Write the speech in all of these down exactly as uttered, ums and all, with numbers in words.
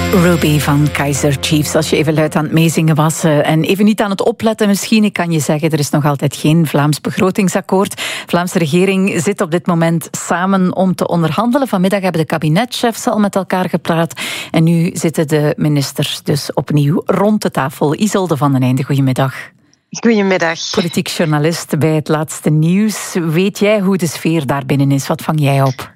Ruby van Kaiser Chiefs, als je even luid aan het meezingen was en even niet aan het opletten misschien, ik kan je zeggen, er is nog altijd geen Vlaams begrotingsakkoord. De Vlaamse regering zit op dit moment samen om te onderhandelen. Vanmiddag hebben de kabinetchefs al met elkaar gepraat en nu zitten de ministers dus opnieuw rond de tafel. Isolde van den Einde, goedemiddag. Goedemiddag. Politiek journalist bij Het Laatste Nieuws. Weet jij hoe de sfeer daar binnen is? Wat vang jij op?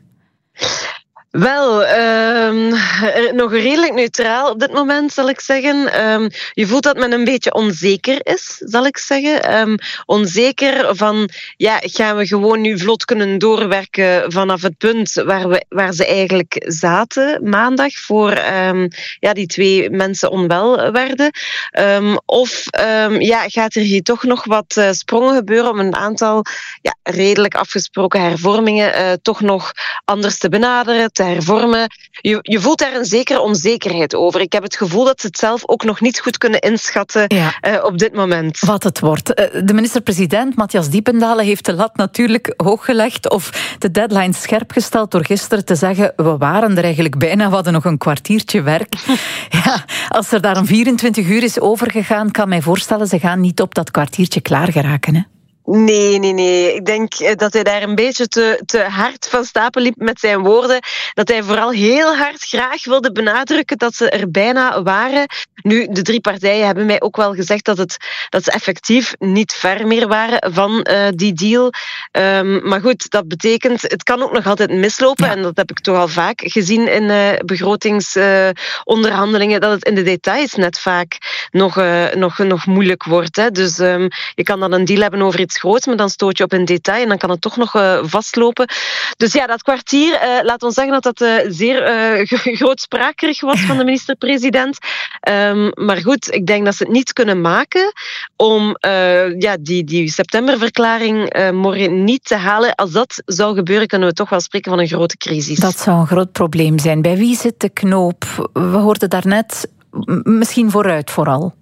Wel, um, nog redelijk neutraal op dit moment, zal ik zeggen. Um, je voelt dat men een beetje onzeker is, zal ik zeggen. Um, onzeker van, ja, gaan we gewoon nu vlot kunnen doorwerken vanaf het punt waar, we, waar ze eigenlijk zaten maandag, voor um, ja, die twee mensen onwel werden. Um, of um, ja, gaat er hier toch nog wat uh, sprongen gebeuren om een aantal ja, redelijk afgesproken hervormingen uh, toch nog anders te benaderen, te hervormen. Je, je voelt daar een zekere onzekerheid over. Ik heb het gevoel dat ze het zelf ook nog niet goed kunnen inschatten ja. uh, op dit moment. Wat het wordt. De minister-president, Matthias Diependalen, heeft de lat natuurlijk hooggelegd of de deadline scherp gesteld door gisteren te zeggen, we waren er eigenlijk bijna, we hadden nog een kwartiertje werk. Ja, als er daar een vierentwintig uur is overgegaan, kan mij voorstellen, ze gaan niet op dat kwartiertje klaar geraken, hè? Nee, nee, nee. Ik denk dat hij daar een beetje te, te hard van stapel liep met zijn woorden. Dat hij vooral heel hard graag wilde benadrukken dat ze er bijna waren. Nu, de drie partijen hebben mij ook wel gezegd dat, het, dat ze effectief niet ver meer waren van uh, die deal. Um, maar goed, dat betekent, het kan ook nog altijd mislopen. Ja. En dat heb ik toch al vaak gezien in uh, begrotingsonderhandelingen, uh, dat het in de details net vaak nog, uh, nog, nog moeilijk wordt. Hè. Dus um, je kan dan een deal hebben over iets groots, maar dan stoot je op een detail en dan kan het toch nog uh, vastlopen. Dus ja, dat kwartier, uh, laat ons zeggen dat dat uh, zeer uh, grootsprakerig was van de minister-president. Um, maar goed, ik denk dat ze het niet kunnen maken om uh, ja, die, die septemberverklaring uh, morgen niet te halen. Als dat zou gebeuren, kunnen we toch wel spreken van een grote crisis. Dat zou een groot probleem zijn. Bij wie zit de knoop? We hoorden daarnet, misschien vooruit vooral.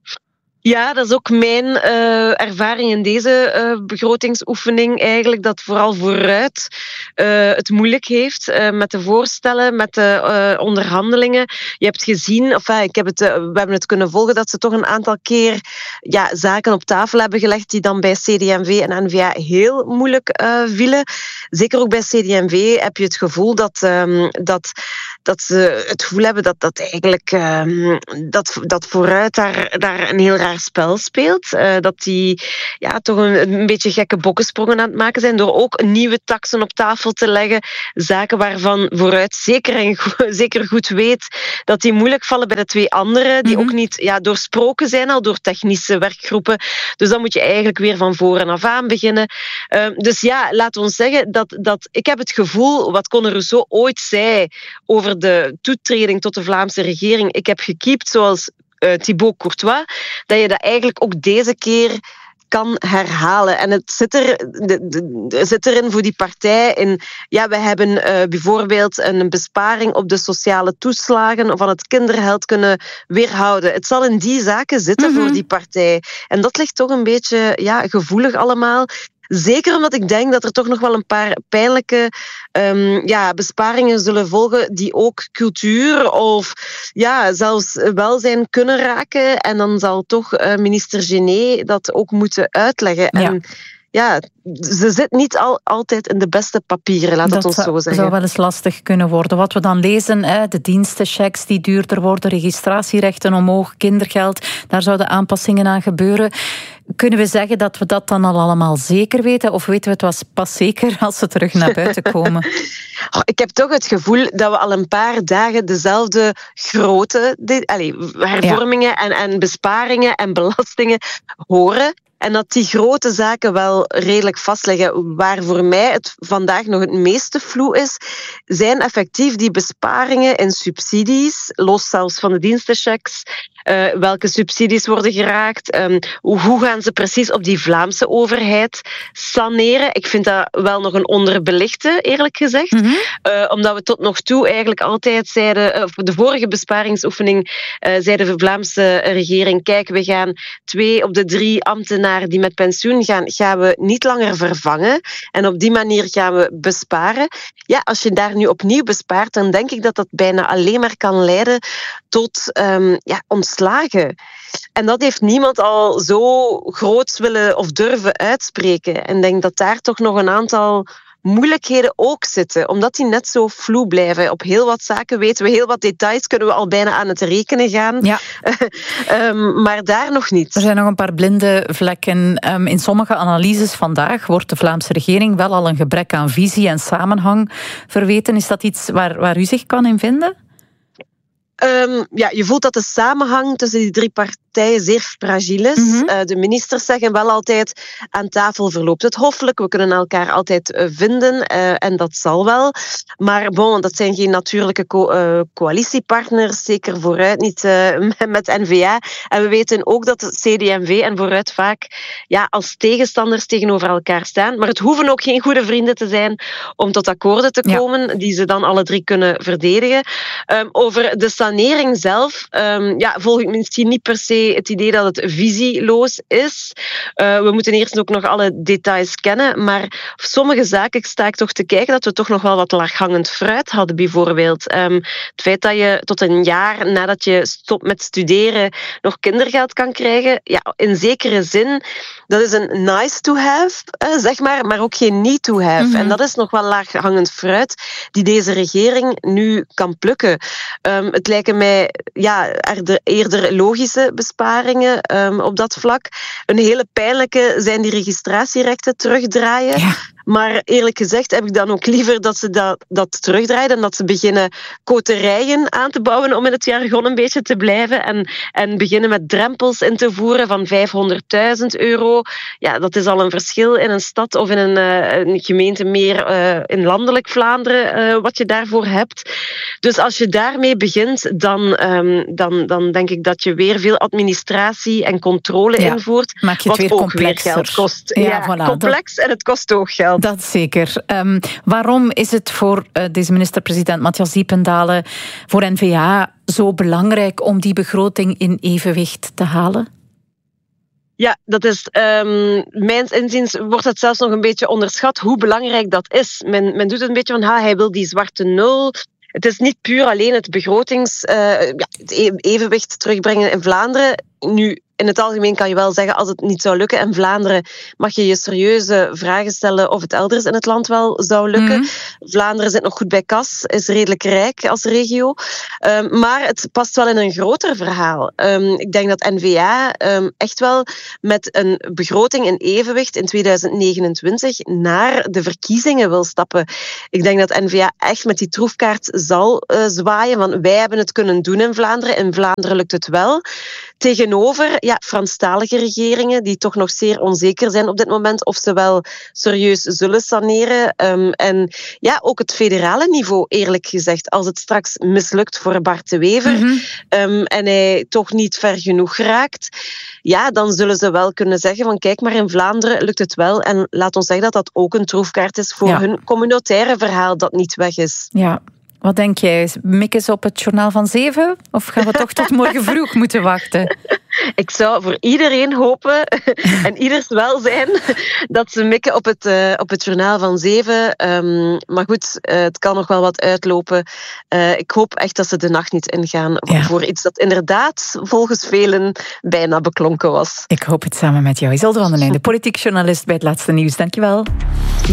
Ja, dat is ook mijn uh, ervaring in deze uh, begrotingsoefening eigenlijk, dat vooral vooruit uh, het moeilijk heeft uh, met de voorstellen, met de uh, onderhandelingen. Je hebt gezien, of uh, ik heb het, uh, we hebben het kunnen volgen, dat ze toch een aantal keer ja, zaken op tafel hebben gelegd die dan bij C D M V en N V A heel moeilijk uh, vielen. Zeker ook bij C D M V heb je het gevoel dat, um, dat, dat ze het gevoel hebben dat, dat eigenlijk um, dat, dat vooruit daar, daar een heel raar spel speelt. Uh, dat die ja, toch een, een beetje gekke bokkensprongen aan het maken zijn door ook nieuwe taksen op tafel te leggen. Zaken waarvan vooruit zeker, en go- zeker goed weet dat die moeilijk vallen bij de twee anderen, die mm-hmm. ook niet ja, doorsproken zijn al door technische werkgroepen. Dus dan moet je eigenlijk weer van voren af aan beginnen. Uh, dus ja, laten we ons zeggen dat, dat ik heb het gevoel, wat Conor Rousseau ooit zei over de toetreding tot de Vlaamse regering, ik heb gekiept zoals Uh, Thibaut Courtois, dat je dat eigenlijk ook deze keer kan herhalen. En het zit, er, de, de, de, zit erin voor die partij in, ja, we hebben uh, bijvoorbeeld een besparing op de sociale toeslagen van het kindergeld kunnen weerhouden. Het zal in die zaken zitten mm-hmm. voor die partij. En dat ligt toch een beetje ja, gevoelig allemaal. Zeker omdat ik denk dat er toch nog wel een paar pijnlijke um, ja, besparingen zullen volgen die ook cultuur of ja, zelfs welzijn kunnen raken. En dan zal toch uh, minister Gené dat ook moeten uitleggen. Ja. En ja, ze zit niet al, altijd in de beste papieren, laat dat het ons zou, zo zeggen. Dat zou wel eens lastig kunnen worden. Wat we dan lezen, hè, de dienstenchecks die duurder worden, registratierechten omhoog, kindergeld, daar zouden aanpassingen aan gebeuren. Kunnen we zeggen dat we dat dan al allemaal zeker weten? Of weten we het was pas zeker als ze terug naar buiten komen? Oh, ik heb toch het gevoel dat we al een paar dagen dezelfde grote de, allez, hervormingen ja. en, en besparingen en belastingen horen. En dat die grote zaken wel redelijk vastleggen. Waar voor mij het vandaag nog het meeste vloe is, zijn effectief die besparingen in subsidies, los zelfs van de dienstenchecks. Uh, welke subsidies worden geraakt? Um, hoe gaan ze precies op die Vlaamse overheid saneren? Ik vind dat wel nog een onderbelichte, eerlijk gezegd. Mm-hmm. Uh, omdat we tot nog toe eigenlijk altijd zeiden, of de vorige besparingsoefening, uh, zei de Vlaamse regering, kijk, we gaan twee op de drie ambtenaren ambtenaren die met pensioen gaan, gaan we niet langer vervangen. En op die manier gaan we besparen. Ja, als je daar nu opnieuw bespaart, dan denk ik dat dat bijna alleen maar kan leiden tot um, ja, ontslagen. En dat heeft niemand al zo groot willen of durven uitspreken. En ik denk dat daar toch nog een aantal moeilijkheden ook zitten, omdat die net zo vloe blijven. Op heel wat zaken weten we heel wat details, kunnen we al bijna aan het rekenen gaan. Ja. um, maar daar nog niet. Er zijn nog een paar blinde vlekken. Um, in sommige analyses vandaag wordt de Vlaamse regering wel al een gebrek aan visie en samenhang verweten. Is dat iets waar, waar u zich kan in vinden? Um, ja, je voelt dat de samenhang tussen die drie partijen zeer fragiel is. Mm-hmm. Uh, de ministers zeggen wel altijd, aan tafel verloopt het hoffelijk. We kunnen elkaar altijd uh, vinden uh, en dat zal wel. Maar bon, dat zijn geen natuurlijke co- uh, coalitiepartners, zeker vooruit niet uh, met N V A. En we weten ook dat C D en V en vooruit vaak ja, als tegenstanders tegenover elkaar staan. Maar het hoeven ook geen goede vrienden te zijn om tot akkoorden te komen, ja. die ze dan alle drie kunnen verdedigen. Um, over de sanering zelf um, ja, volg ik misschien niet per se het idee dat het visieloos is. Uh, we moeten eerst ook nog alle details kennen, maar op sommige zaken sta ik toch te kijken dat we toch nog wel wat laaghangend fruit hadden, bijvoorbeeld. Um, het feit dat je tot een jaar nadat je stopt met studeren nog kindergeld kan krijgen, ja, in zekere zin, dat is een nice to have, uh, zeg maar, maar ook geen need to have. Mm-hmm. En dat is nog wel laaghangend fruit die deze regering nu kan plukken. Um, het lijken mij ja, er eerder logische besparingen um, op dat vlak. Een hele pijnlijke zijn die registratierechten terugdraaien. Ja. Maar eerlijk gezegd heb ik dan ook liever dat ze dat, dat terugdraaien dan dat ze beginnen koterijen aan te bouwen, om in het jargon een beetje te blijven. En, en beginnen met drempels in te voeren van vijfhonderdduizend euro. Ja, dat is al een verschil in een stad of in een, uh, een gemeente meer uh, in landelijk Vlaanderen, uh, wat je daarvoor hebt. Dus als je daarmee begint, dan, um, dan, dan denk ik dat je weer veel administratie en controle ja, invoert. Maak je het wat weer ook complexer. weer geld kost. Ja, ja, voilà, complex dat... en het kost ook geld. Dat zeker. Um, waarom is het voor uh, deze minister-president Matthias Diependalen, voor N V A, zo belangrijk om die begroting in evenwicht te halen? Ja, dat is, um, mijns inziens wordt het zelfs nog een beetje onderschat hoe belangrijk dat is. Men, men doet het een beetje van, ha, hij wil die zwarte nul. Het is niet puur alleen het begrotings, uh, ja, het evenwicht terugbrengen in Vlaanderen. Nu, in het algemeen kan je wel zeggen, als het niet zou lukken in Vlaanderen, mag je je serieuze vragen stellen of het elders in het land wel zou lukken. Mm-hmm. Vlaanderen zit nog goed bij kas, is redelijk rijk als regio. Um, maar het past wel in een groter verhaal. Um, ik denk dat N V A um, echt wel met een begroting in evenwicht in tweeduizend negenentwintig naar de verkiezingen wil stappen. Ik denk dat N V A echt met die troefkaart zal uh, zwaaien, want wij hebben het kunnen doen in Vlaanderen. In Vlaanderen lukt het wel. Tegenover ja, Franstalige regeringen die toch nog zeer onzeker zijn op dit moment of ze wel serieus zullen saneren. Um, en ja, ook het federale niveau, eerlijk gezegd. Als het straks mislukt voor Bart de Wever mm-hmm. um, en hij toch niet ver genoeg raakt, ja, dan zullen ze wel kunnen zeggen van kijk, maar in Vlaanderen lukt het wel. En laat ons zeggen dat dat ook een troefkaart is voor ja. hun communautaire verhaal dat niet weg is. Ja. Wat denk jij? Mikken ze op het journaal van zeven? Of gaan we toch tot morgen vroeg moeten wachten? Ik zou voor iedereen hopen en ieders welzijn dat ze mikken op het, uh, op het journaal van zeven. Um, maar goed, uh, het kan nog wel wat uitlopen. Uh, ik hoop echt dat ze de nacht niet ingaan ja. voor iets dat inderdaad volgens velen bijna beklonken was. Ik hoop het samen met jou. Isolde van den Einde, politiek journalist bij Het Laatste Nieuws. Dank je wel.